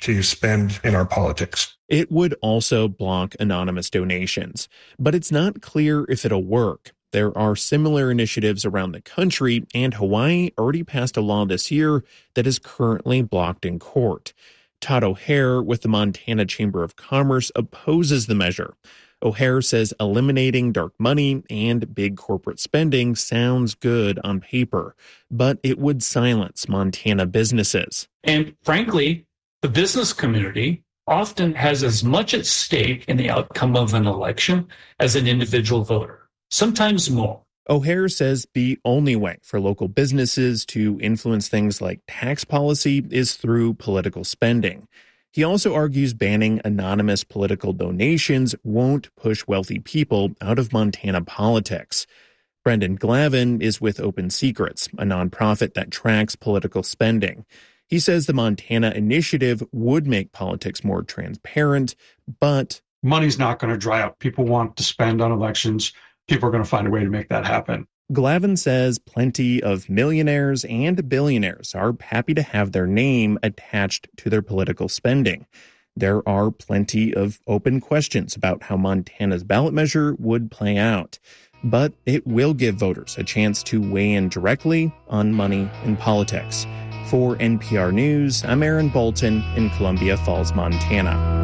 to spend in our politics. It would also block anonymous donations, but it's not clear if it'll work. There are similar initiatives around the country, and Hawaii already passed a law this year that is currently blocked in court. Todd O'Hare with the Montana Chamber of Commerce opposes the measure. O'Hare says eliminating dark money and big corporate spending sounds good on paper, but it would silence Montana businesses. And frankly, the business community often has as much at stake in the outcome of an election as an individual voter, sometimes more. O'Hare says the only way for local businesses to influence things like tax policy is through political spending. He also argues banning anonymous political donations won't push wealthy people out of Montana politics. Brendan Glavin is with Open Secrets, a nonprofit that tracks political spending. He says the Montana initiative would make politics more transparent, but money's not going to dry up. People want to spend on elections. People are going to find a way to make that happen. Glavin says plenty of millionaires and billionaires are happy to have their name attached to their political spending. There are plenty of open questions about how Montana's ballot measure would play out, but it will give voters a chance to weigh in directly on money in politics. For NPR News, I'm Aaron Bolton in Columbia Falls, Montana.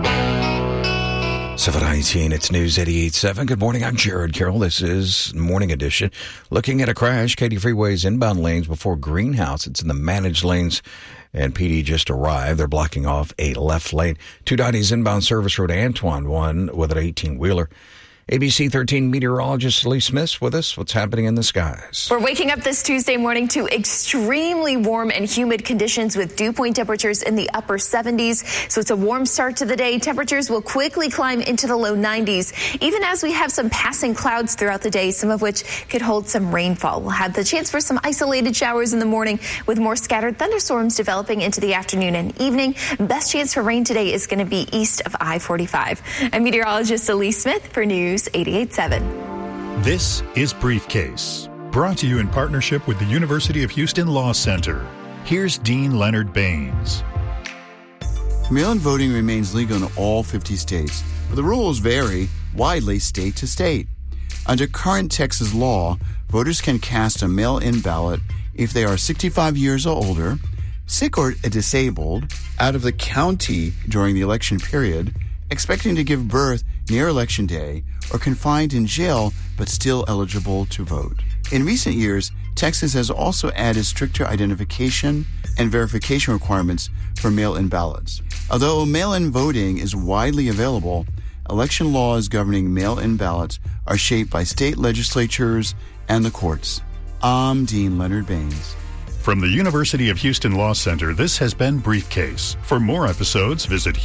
7:19, it's News 88.7. Good morning, I'm Jared Carroll. This is Morning Edition. Looking at a crash, Katy Freeway's inbound lanes before Greenhouse. It's in the managed lanes, and PD just arrived. They're blocking off a left lane. 290's inbound service road Antoine, one with an 18-wheeler. ABC 13 meteorologist Lee Smith with us. What's happening in the skies? We're waking up this Tuesday morning to extremely warm and humid conditions with dew point temperatures in the upper 70s. So it's a warm start to the day. Temperatures will quickly climb into the low 90s, even as we have some passing clouds throughout the day, some of which could hold some rainfall. We'll have the chance for some isolated showers in the morning with more scattered thunderstorms developing into the afternoon and evening. Best chance for rain today is going to be east of I-45. I'm meteorologist Lee Smith for News 88.7. This is Briefcase, brought to you in partnership with the University of Houston Law Center. Here's Dean Leonard Baines. Mail-in voting remains legal in all 50 states, but the rules vary widely state to state. Under current Texas law, voters can cast a mail-in ballot if they are 65 years or older, sick or disabled, out of the county during the election period, expecting to give birth near Election Day, or confined in jail but still eligible to vote. In recent years, Texas has also added stricter identification and verification requirements for mail-in ballots. Although mail-in voting is widely available, election laws governing mail-in ballots are shaped by state legislatures and the courts. I'm Dean Leonard Baines. From the University of Houston Law Center, this has been Briefcase. For more episodes, visit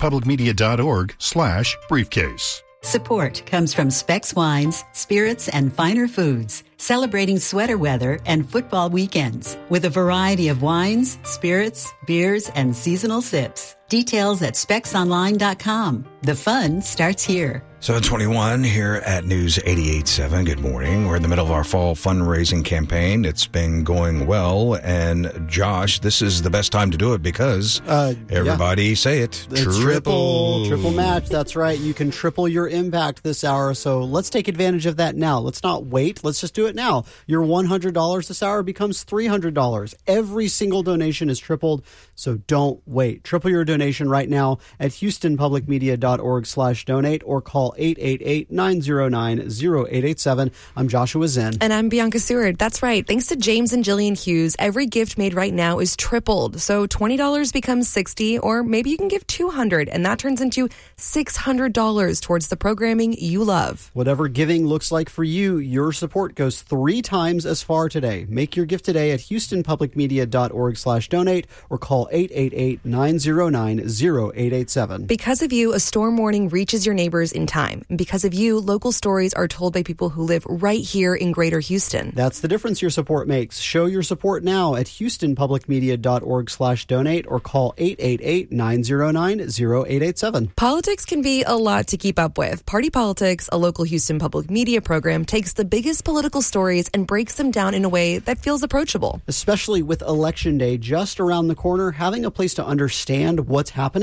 houstonpublicmedia.org/briefcase. Support comes from Specs Wines, Spirits, and Finer Foods, celebrating sweater weather and football weekends with a variety of wines, spirits, beers, and seasonal sips. Details at specsonline.com. The fun starts here. 7:21 here at News 88.7. Good morning. We're in the middle of our fall fundraising campaign. It's been going well. And Josh, this is the best time to do it because everybody say it. Triple match. That's right. You can triple your impact this hour. So let's take advantage of that now. Let's not wait. Let's just do it now. Your $100 this hour becomes $300. Every single donation is tripled. So don't wait. Triple your donation right now at houstonpublicmedia.org/donate or call 888-909-0887. I'm Joshua Zinn. And I'm Bianca Seward. That's right. Thanks to James and Jillian Hughes, every gift made right now is tripled. So $20 becomes $60, or maybe you can give $200, and that turns into $600 towards the programming you love. Whatever giving looks like for you, your support goes 3 times as far today. Make your gift today at houstonpublicmedia.org/donate or call 888-909-0887. Because of you, a storm warning reaches your neighbors in time. Because of you, local stories are told by people who live right here in Greater Houston. That's the difference your support makes. Show your support now at houstonpublicmedia.org/donate or call 888-909-0887. Politics can be a lot to keep up with. Party Politics, a local Houston public media program, takes the biggest political stories and breaks them down in a way that feels approachable. Especially with Election Day just around the corner, having a place to understand what's happening